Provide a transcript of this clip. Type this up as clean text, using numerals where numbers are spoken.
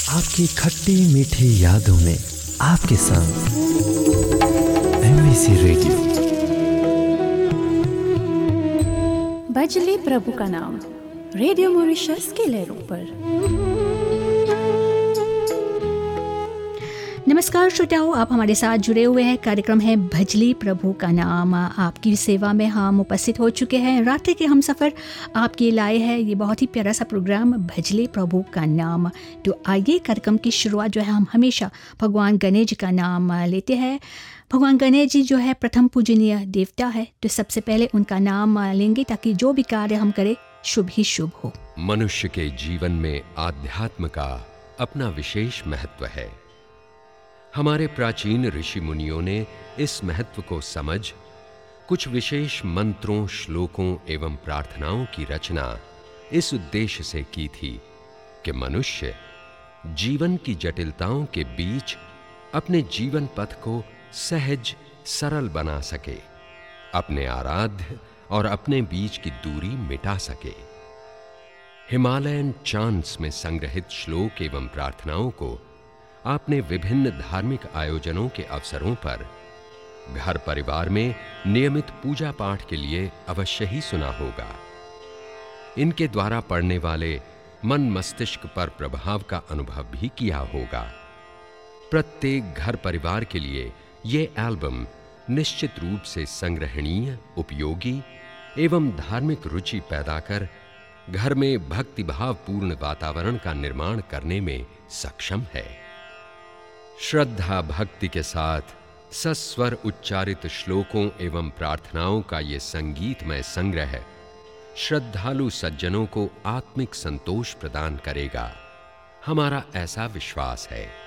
आपकी खट्टी मीठी यादों में आपके संग एमबीसी रेडियो। भजले प्रभु का नाम रेडियो मॉरिशस के लहरों पर। नमस्कार श्रोताओं, आप हमारे साथ जुड़े हुए हैं। कार्यक्रम है भजली प्रभु का नाम। आपकी सेवा में हम उपस्थित हो चुके हैं। रात्रि के हम सफ़र आपके लाए हैं ये बहुत ही प्यारा सा प्रोग्राम भजले प्रभु का नाम। तो आइए, कार्यक्रम की शुरुआत जो है हम हमेशा भगवान गणेश जी का नाम लेते हैं। भगवान गणेश जी जो है प्रथम पूजनीय देवता है, तो सबसे पहले उनका नाम लेंगे ताकि जो भी कार्य हम करें शुभ ही शुभ हो। मनुष्य के जीवन में आध्यात्म का अपना विशेष महत्व है। हमारे प्राचीन ऋषि मुनियों ने इस महत्व को समझ कुछ विशेष मंत्रों, श्लोकों एवं प्रार्थनाओं की रचना इस उद्देश्य से की थी कि मनुष्य जीवन की जटिलताओं के बीच अपने जीवन पथ को सहज सरल बना सके, अपने आराध्य और अपने बीच की दूरी मिटा सके। हिमालयन चांट्स में संग्रहित श्लोक एवं प्रार्थनाओं को आपने विभिन्न धार्मिक आयोजनों के अवसरों पर घर परिवार में नियमित पूजा पाठ के लिए अवश्य ही सुना होगा। इनके द्वारा पढ़ने वाले मन मस्तिष्क पर प्रभाव का अनुभव भी किया होगा। प्रत्येक घर परिवार के लिए ये एल्बम निश्चित रूप से संग्रहणीय, उपयोगी एवं धार्मिक रुचि पैदा कर घर में भक्तिभाव पूर्ण वातावरण का निर्माण करने में सक्षम है। श्रद्धा भक्ति के साथ सस्वर उच्चारित श्लोकों एवं प्रार्थनाओं का ये संगीतमय संग्रह श्रद्धालु सज्जनों को आत्मिक संतोष प्रदान करेगा, हमारा ऐसा विश्वास है।